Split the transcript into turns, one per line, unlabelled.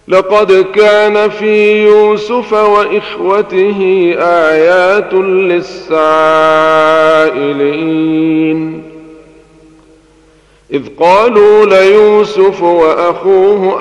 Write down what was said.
لقد كان في يوسف وإخوته آيات للسائلين إذ قالوا ليوسف وأخوه